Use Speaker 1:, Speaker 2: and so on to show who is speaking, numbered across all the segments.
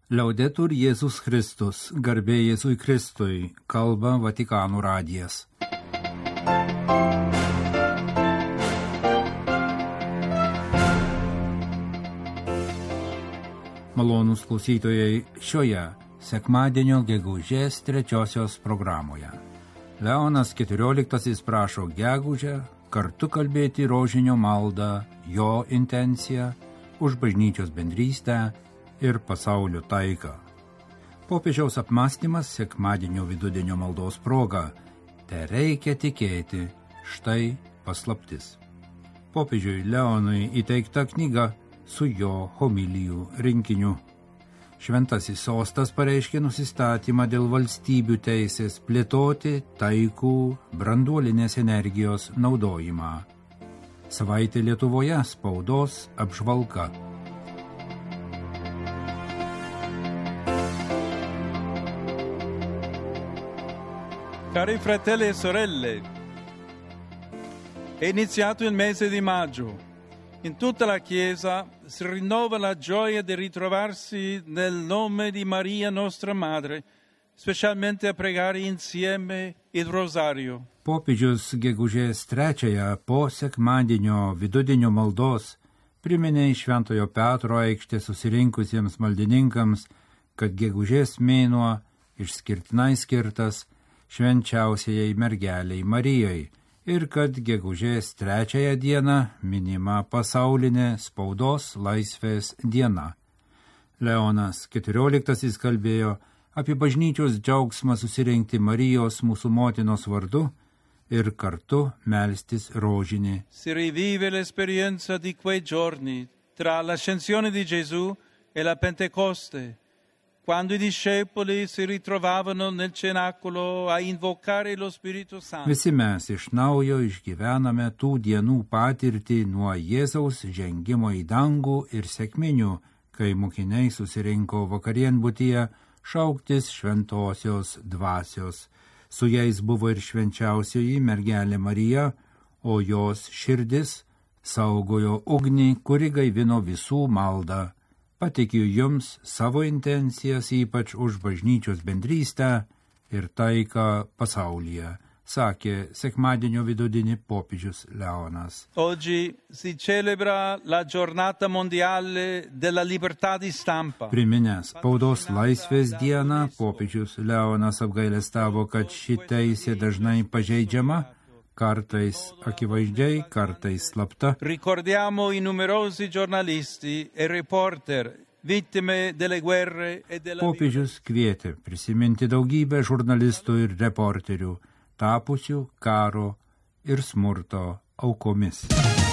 Speaker 1: Liaudetur Jėzus Kristus, garbė Jėzui Kristui, kalba Vatikano radijas. Malonūs klausytojai, šioje sekmadienio gegužės 3 programoje. Leonas XIV prašo gegužę kartu kalbėti rožinio maldą, jo intenciją, už bažnyčios bendrystę ir pasaulio taiką. Popiežiaus apmąstymas sekmadienio vidudienio maldos proga. Tereikia tikėti, štai paslaptis. Popiežiui Leonui įteikta knyga su jo homilijų rinkiniu. Šventasis sostas pareiškė nusistatymą dėl valstybių teisės plėtoti taikų branduolinės energijos naudojimą. Savaitė Lietuvoje spaudos apžvalga.
Speaker 2: Cari fratelli e sorelle, è iniziato il mese di maggio. In tutta la Chiesa si rinnova la gioia di ritrovarsi nel nome di Maria nostra Madre, specialmente a pregare insieme il rosario.
Speaker 1: Popiežius gegužės 3 po sekmadienio vidudienio maldos priminė iš Šventojo Petro aikštės susirinkusiems maldininkams, kad gegužės mėnuo išskirtinai skirtas švenčiausiajai mergeliai Marijai ir kad gegužės 3 dieną minima pasaulinė spaudos laisvės diena. Leonas XIV kalbėjo apie bažnyčios džiaugsmą susirinkti Marijos mūsų motinos vardu ir kartu melstis rožinį.
Speaker 2: Si rivive l'esperienza di quei giorni tra l'ascensione di Gesù e la Pentecoste, quando i discepoli si ritrovavano nel cenacolo a invocare lo Spirito Santo.
Speaker 1: Visi mes iš naujo išgyvename tų dienų patirtį nuo Jėzaus žengimo į dangų ir sekminių, kai mokiniai susirinko vakarienbutyje šauktis šventosios dvasios. Su jais buvo ir švenčiausioji mergelė Marija, o jos širdis saugojo ugnį, kuri gaivino visų maldą. Patikiu jums savo intencijas, ypač už bažnyčios bendrystę ir taiką pasaulyje, sakė sekmadienio vidudienį popiežius Leonas.
Speaker 2: Oggi si celebra la giornata mondiale della libertà di stampa.
Speaker 1: Priminęs spaudos laisvės dieną, popiežius Leonas apgailestavo, kad ši teisė dažnai pažeidžiama, kartais akivaizdžiai, kartais slapta.
Speaker 2: Ricordiamo i numerosi giornalisti e reporter vittime delle guerre e della...
Speaker 1: Popiežius kvietė prisiminti daugybę žurnalistų ir reporterių, tapusių karo ir smurto aukomis.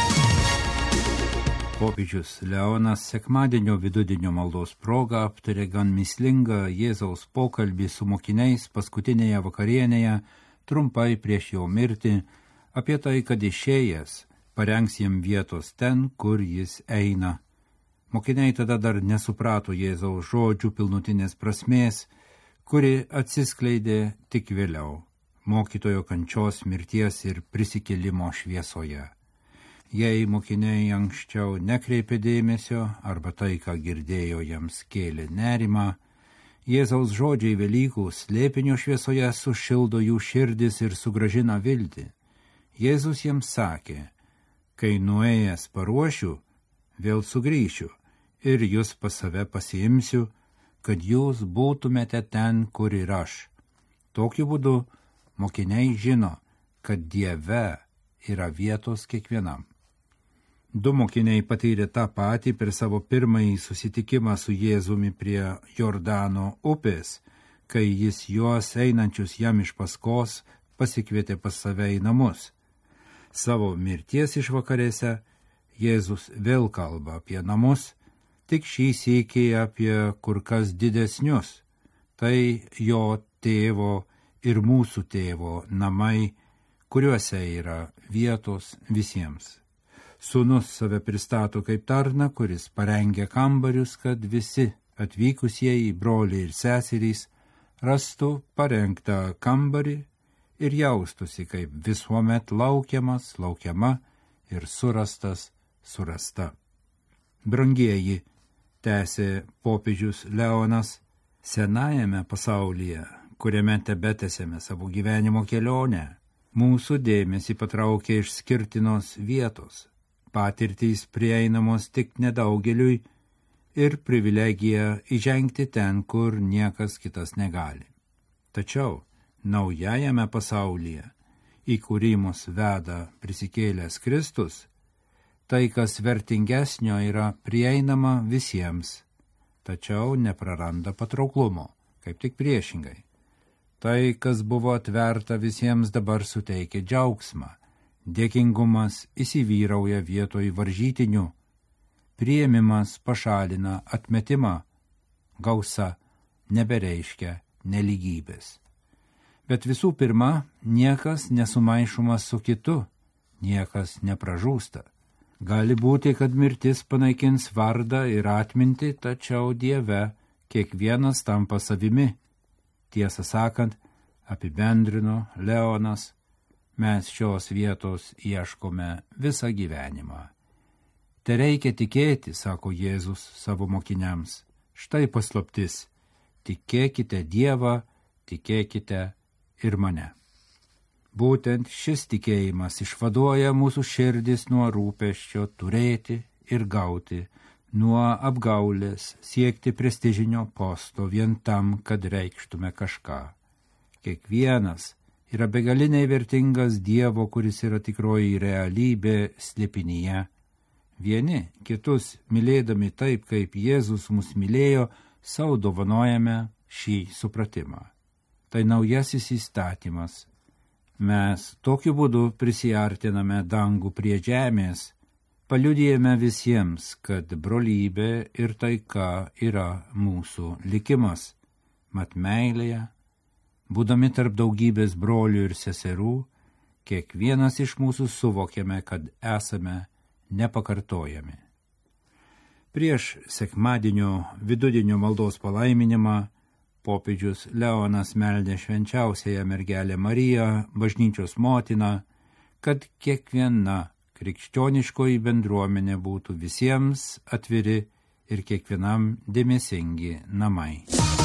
Speaker 1: Popiežius Leonas sekmadienio vidudienio maldos proga aptarė gan mįslingą Jėzaus pokalbį su mokiniais paskutinėje vakarienėje, trumpai prieš jo mirtį, apie tai, kad išėjęs parengs jam vietos ten, kur jis eina. Mokiniai tada dar nesuprato Jėzaus žodžių pilnutinės prasmės, kuri atsiskleidė tik vėliau, mokytojo kančios, mirties ir prisikėlimo šviesoje. Jei mokiniai anksčiau nekreipė dėmesio arba tai, ką girdėjo, jiems kėlė nerimą, Jėzaus žodžiai Velykų slėpinio šviesoje sušildo jų širdis ir sugrąžina viltį. Jėzus jiems sakė, kai nuėjęs paruošiu, vėl sugrįšiu ir jūs pas save pasiimsiu, kad jūs būtumėte ten, kur ir aš. Tokiu būdu mokiniai žino, kad Dieve yra vietos kiekvienam. 2 mokiniai patyrė tą patį per savo pirmąjį susitikimą su Jėzumi prie Jordano upės, kai jis juos einančius jam iš paskos pasikvietė pas save į namus. Savo mirties išvakarėse Jėzus vėl kalba apie namus, tik šį sykį apie kur kas didesnius. Tai jo tėvo ir mūsų tėvo namai, kuriuose yra vietos visiems. Sūnus save pristato kaip tarną, kuris parengia kambarius, kad visi atvykusieji broliai ir seserys rastų parengtą kambarį ir jaustųsi kaip visuomet laukiama ir surasta. Brangieji, tęsė popiežius Leonas, senajame pasaulyje, kuriame tebetęsėme savo gyvenimo kelionę, mūsų dėmesį patraukė išskirtinos vietos, patirtys prieinamos tik nedaugeliui ir privilegija įžengti ten, kur niekas kitas negali. Tačiau naujajame pasaulyje, į kurį mus veda prisikėlęs Kristus, tai, kas vertingesnio, yra prieinama visiems, tačiau nepraranda patrauklumo, kaip tik priešingai. Tai, kas buvo atverta visiems, dabar suteikia džiaugsmą, dėkingumas įsivyrauja vietoj varžytinių, priėmimas pašalina atmetimą, gausa nebereiškia nelygybės. Bet visų pirma, niekas nesumaišomas su kitu, niekas nepražūsta. Gali būti, kad mirtis panaikins vardą ir atmintį, tačiau Dieve kiekvienas tampa savimi. Tiesą sakant, apibendrino Leonas, mes šios vietos ieškome visą gyvenimą. Tereikia tikėti, sako Jėzus savo mokiniams. Štai paslaptis. Tikėkite Dievą, tikėkite ir mane. Būtent šis tikėjimas išvaduoja mūsų širdis nuo rūpesčio turėti ir gauti, nuo apgaulės siekti prestižinio posto vien tam, kad reikštume kažką. Kiekvienas yra begaliniai vertingas Dievo, kuris yra tikroji realybė slėpinyje. Vieni kitus mylėdami taip, kaip Jėzus mus mylėjo, sau dovanojame šį supratimą. Tai naujasis įstatymas. Mes tokiu būdu prisiartiname dangų prie žemės, paliudijame visiems, kad brolybė ir taika yra mūsų likimas. Mat meilėje, būdami tarp daugybės brolių ir seserų, kiekvienas iš mūsų suvokiame, kad esame nepakartojami. Prieš sekmadienio vidudienio maldos palaiminimą popiežius Leonas meldė švenčiausiąją mergelę Mariją, bažnyčios motiną, kad kiekviena krikščioniškoji bendruomenė būtų visiems atviri ir kiekvienam dėmesingi namai.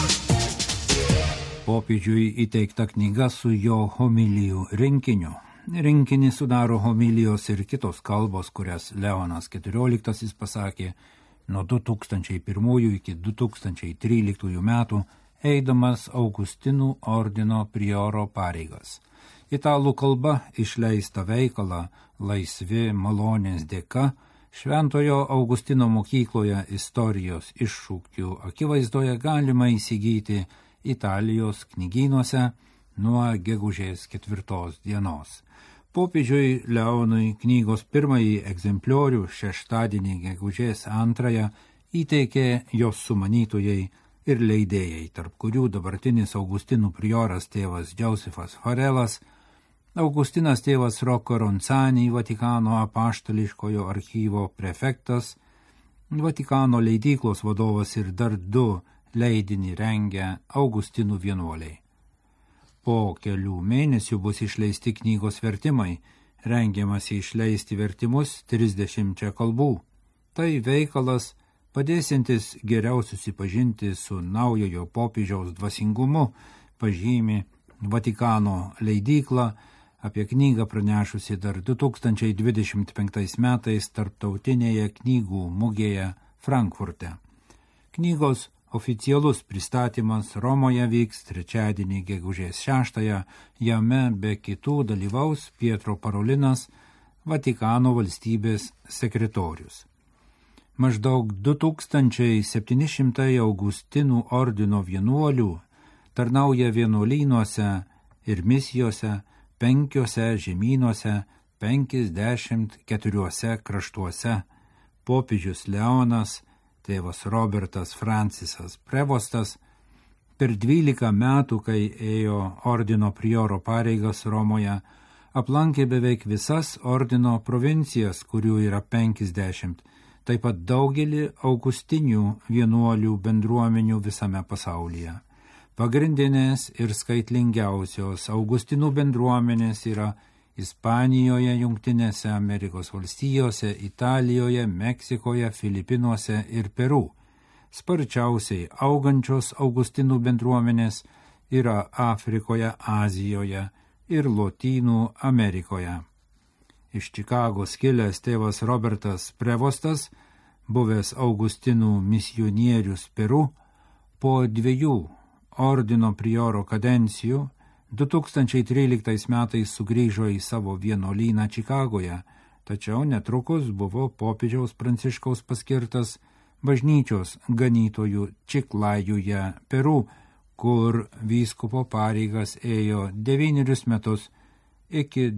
Speaker 1: Popiežiui įteikta knyga su jo homilijų rinkiniu. Rinkinį sudaro homilijos ir kitos kalbos, kurias Leonas XIV pasakė nuo 2001 iki 2013 metų, eidamas Augustinų ordino prioro pareigas. Italų kalba išleista veikalą Laisvi malonės dėka Šventojo Augustino mokykloje istorijos iššūkių akivaizdoje galima įsigyti Italijos knygynuose nuo gegužės 4 dienos. Popiežiui Leonui knygos pirmąjį egzempliorių šeštadienį gegužės 2 įteikė jos sumanytojai ir leidėjai, tarp kurių dabartinis Augustinų prioras tėvas Josefas Farelas, Augustinas tėvas Rocco Ronzani, Vatikano apaštališkojo archyvo prefektas, Vatikano leidyklos vadovas ir dar 2 leidinį rengę Augustinų vienuoliai. Po kelių mėnesių bus išleisti knygos vertimai, rengiamasi išleisti vertimus 30 kalbų. Tai veikalas padėsintis geriau susipažinti su naujojo popiežiaus dvasingumu, pažymi Vatikano leidykla, apie knygą pranešusi dar 2025 metais tarptautinėje knygų mugėje Frankfurte. Knygos oficialus pristatymas Romoje vyks trečiadienį gegužės 6, jame be kitų dalyvaus Pietro Parolinas, Vatikano valstybės sekretorius. Maždaug 2700 Augustinų ordino vienuolių tarnauja vienuolynuose ir misijose 5 žemynuose, 54 kraštuose. Popiežius Leonas, tėvas Robertas Francisas Prevostas, per 12 metų, kai ėjo ordino prioro pareigas Romoje, aplankė beveik visas ordino provincijas, kurių yra 50, taip pat daugelį augustinių vienuolių bendruomenių visame pasaulyje. Pagrindinės ir skaitlingiausios Augustinų bendruomenės yra Ispanijoje, Jungtinėse Amerikos valstijose, Italijoje, Meksikoje, Filipinuose ir Peru. sparčiausiai augančios Augustinų bendruomenės yra Afrikoje, Azijoje ir Lotynų Amerikoje. Iš Čikagos kilęs tėvas Robertas Prevostas, buvęs Augustinų misionierius Peru, po 2 ordino prioro kadencijų 2013 metais sugrįžo į savo vienuolyną Čikagoje, tačiau netrukus buvo popiežiaus Pranciškaus paskirtas bažnyčios ganytojų Čiklajuje, Peru, kur vyskupo pareigas ėjo 9 metus iki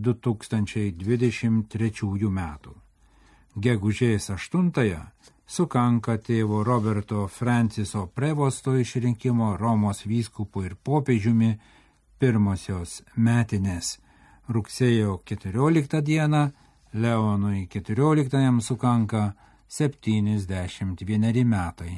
Speaker 1: 2023 metų. Gegužės 8 sukanka tėvo Roberto Franciso Prevosto išrinkimo Romos vyskupu ir popiežiumi pirmosios metinės. Rugsėjo 14 dieną Leonui XIV sukanka 71 metai.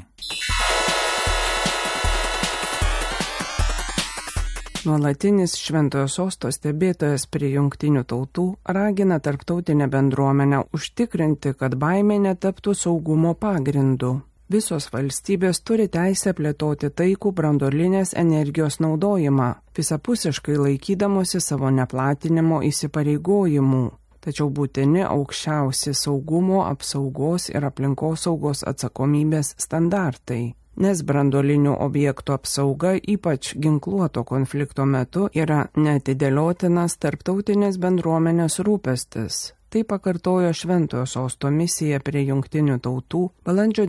Speaker 3: Nuolatinis Šventojo Sosto stebėtojas prie Jungtinių tautų ragina tarptautinę bendruomenę užtikrinti, kad baimė netaptų saugumo pagrindu. Visos valstybės turi teisę plėtoti taikų branduolinės energijos naudojimą, visapusiškai laikydamosi savo neplatinimo įsipareigojimų. Tačiau būtini aukščiausi saugumo, apsaugos ir aplinkosaugos atsakomybės standartai. Nes branduolinių objektų apsauga, ypač ginkluoto konflikto metu, yra neatidėliotinas tarptautinės bendruomenės rūpestis. Tai pakartojo Šventojo Sosto misija prie Jungtinių tautų balandžio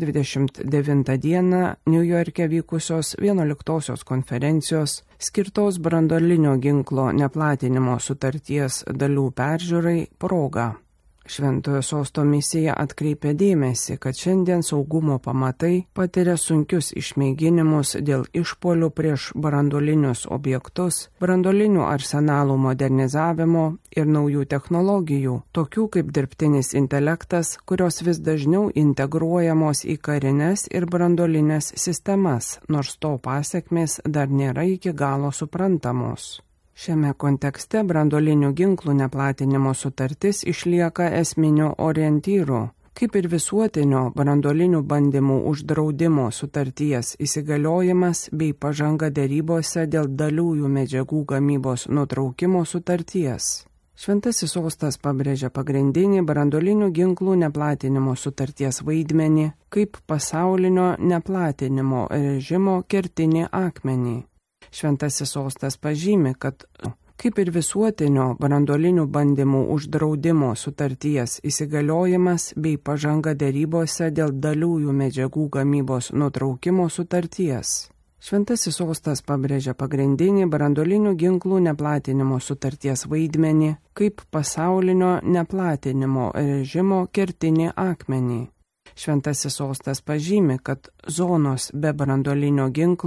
Speaker 3: 29 dieną Niujorke vykusios 11 konferencijos skirtos branduolinio ginklo neplatinimo sutarties dalių peržiūrai proga. Šventojo Sosto misija atkreipė dėmesį, kad šiandien saugumo pamatai patiria sunkius išmėginimus dėl išpuolių prieš branduolinius objektus, branduolinių arsenalų modernizavimo ir naujų technologijų, tokių kaip dirbtinis intelektas, kurios vis dažniau integruojamos į karines ir branduolinės sistemas, nors to pasekmės dar nėra iki galo suprantamos. Šiame kontekste branduolinių ginklų neplatinimo sutartis išlieka esminiu orientyru, kaip ir visuotinio branduolinių bandymų uždraudimo sutarties įsigaliojimas bei pažanga derybose dėl daliųjų medžiagų gamybos nutraukimo sutarties. Šventasis Sostas pabrėžia pagrindinį branduolinių ginklų neplatinimo sutarties vaidmenį kaip pasaulinio neplatinimo režimo kertinį akmenį. Šventasis Sostas pažymi, kad kaip ir visuotinio branduolinių bandymų uždraudimo sutarties įsigaliojimas bei pažanga derybose dėl daliųjų medžiagų gamybos nutraukimo sutarties. Šventasis Sostas pabrėžia pagrindinį branduolinių ginklų neplatinimo sutarties vaidmenį kaip pasaulinio neplatinimo režimo kertinį akmenį. Šventasis Sostas pažymi, kad zonos be branduolinio ginklo